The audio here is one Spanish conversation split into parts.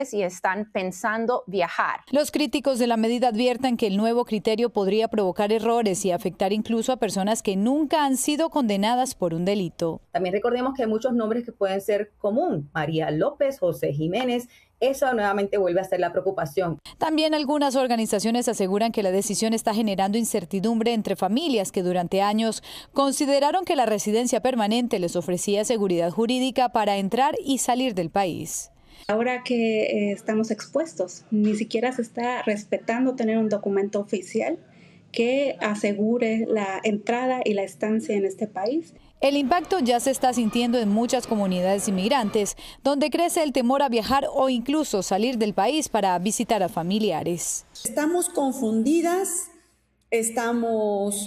y están pensando viajar. Los críticos de la medida advierten que el nuevo criterio podría provocar errores y afectar incluso a personas que nunca han sido condenadas por un delito. También recordemos que hay muchos nombres que pueden ser común: María López, José Jiménez. Eso nuevamente vuelve a ser la preocupación. También algunas organizaciones aseguran que la decisión está generando incertidumbre entre familias que durante años consideraron que la residencia permanente les ofrecía seguridad jurídica para entrar y salir del país. Ahora que estamos expuestos, ni siquiera se está respetando tener un documento oficial que asegure la entrada y la estancia en este país. El impacto ya se está sintiendo en muchas comunidades inmigrantes, donde crece el temor a viajar o incluso salir del país para visitar a familiares. Estamos confundidas, estamos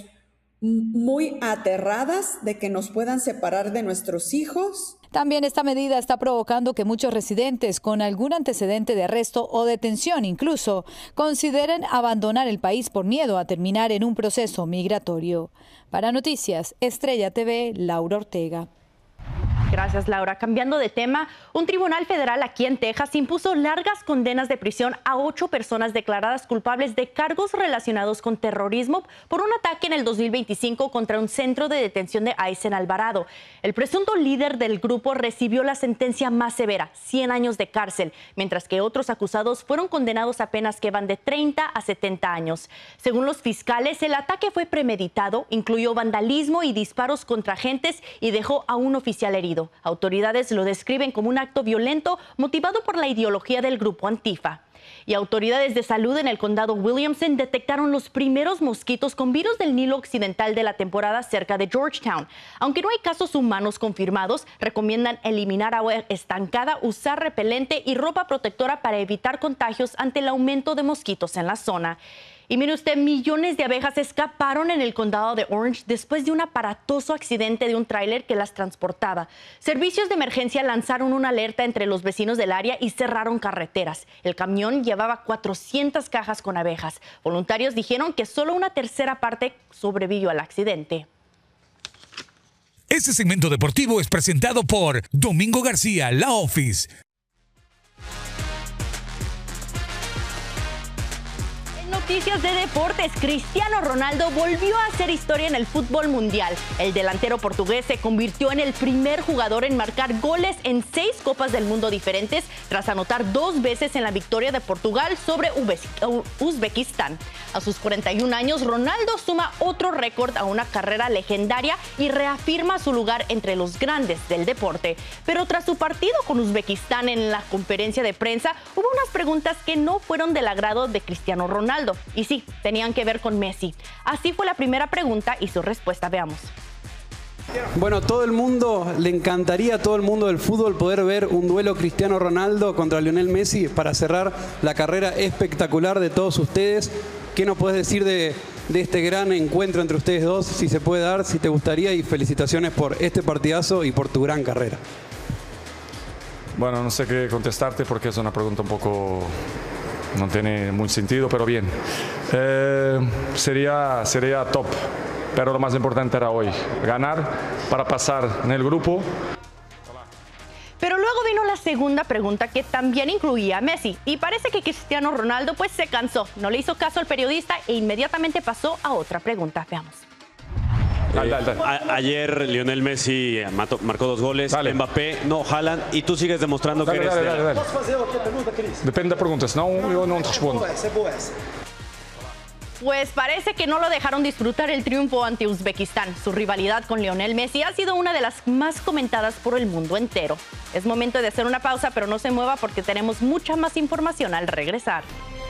muy aterradas de que nos puedan separar de nuestros hijos. También esta medida está provocando que muchos residentes con algún antecedente de arresto o detención incluso consideren abandonar el país por miedo a terminar en un proceso migratorio. Para Noticias Estrella TV, Laura Ortega. Gracias, Laura. Cambiando de tema, un tribunal federal aquí en Texas impuso largas condenas de prisión a 8 personas declaradas culpables de cargos relacionados con terrorismo por un ataque en el 2025 contra un centro de detención de ICE en Alvarado. El presunto líder del grupo recibió la sentencia más severa, 100 años de cárcel, mientras que otros acusados fueron condenados a penas que van de 30 a 70 años. Según los fiscales, el ataque fue premeditado, incluyó vandalismo y disparos contra agentes y dejó a un oficial herido. Autoridades lo describen como un acto violento motivado por la ideología del grupo Antifa. Y autoridades de salud en el condado Williamson detectaron los primeros mosquitos con virus del Nilo Occidental de la temporada cerca de Georgetown. Aunque no hay casos humanos confirmados, recomiendan eliminar agua estancada, usar repelente y ropa protectora para evitar contagios ante el aumento de mosquitos en la zona. Y mire usted, millones de abejas escaparon en el condado de Orange después de un aparatoso accidente de un tráiler que las transportaba. Servicios de emergencia lanzaron una alerta entre los vecinos del área y cerraron carreteras. El camión llevaba 400 cajas con abejas. Voluntarios dijeron que solo una tercera parte sobrevivió al accidente. Este segmento deportivo es presentado por Domingo García, La Office. Noticias de deportes. Cristiano Ronaldo volvió a hacer historia en el fútbol mundial. El delantero portugués se convirtió en el primer jugador en marcar goles en 6 Copas del Mundo diferentes tras anotar 2 veces en la victoria de Portugal sobre Uzbekistán. A sus 41 años, Ronaldo suma otro récord a una carrera legendaria y reafirma su lugar entre los grandes del deporte. Pero tras su partido con Uzbekistán en la conferencia de prensa, hubo unas preguntas que no fueron del agrado de Cristiano Ronaldo. Y sí, tenían que ver con Messi. Así fue la primera pregunta y su respuesta. Veamos. Bueno, le encantaría a todo el mundo del fútbol poder ver un duelo Cristiano Ronaldo contra Lionel Messi para cerrar la carrera espectacular de todos ustedes. ¿Qué nos puedes decir de este gran encuentro entre ustedes dos? Si se puede dar, si te gustaría, y felicitaciones por este partidazo y por tu gran carrera. Bueno, no sé qué contestarte porque es una pregunta un poco... no tiene mucho sentido, pero bien. Sería top, pero lo más importante era hoy, ganar para pasar en el grupo. Pero luego vino la segunda pregunta que también incluía a Messi y parece que Cristiano Ronaldo pues se cansó, no le hizo caso al periodista e inmediatamente pasó a otra pregunta. Veamos. Ayer Lionel Messi marcó 2 goles, Mbappé, no, Haaland, y tú sigues demostrando que eres... Depende de preguntas, no, yo no respondo. Pues parece que no lo dejaron disfrutar el triunfo ante Uzbekistán. Su rivalidad con Lionel Messi ha sido una de las más comentadas por el mundo entero. Es momento de hacer una pausa, pero no se mueva porque tenemos mucha más información al regresar.